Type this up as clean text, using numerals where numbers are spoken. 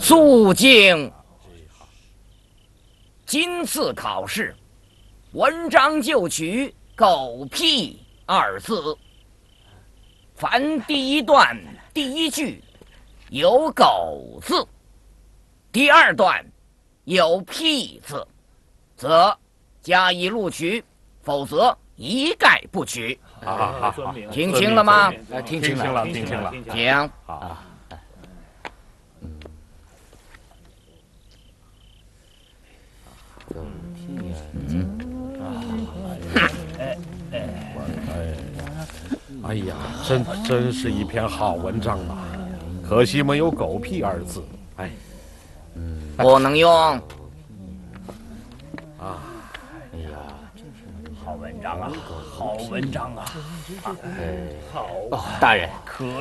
肃静。今次考试，文章就取“狗屁”2字。凡第一段第一句有“狗”字，第二段有“屁”字，则加以录取，否则一概不取。听清了吗？ 听清了，听清了。 请。 好。哎呀，真是一篇好文章啊！可惜没有“狗屁”2字。哎， 不能用。 啊！ 哎呀，好文章啊，好文章啊！好，大人可。